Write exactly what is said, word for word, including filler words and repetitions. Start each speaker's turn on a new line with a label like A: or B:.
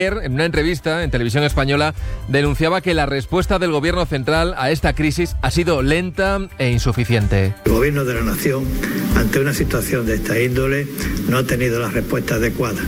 A: En una entrevista en Televisión Española denunciaba que la respuesta del gobierno central a esta crisis ha sido lenta e insuficiente.
B: El gobierno de la nación, ante una situación de esta índole, no ha tenido la respuesta adecuada.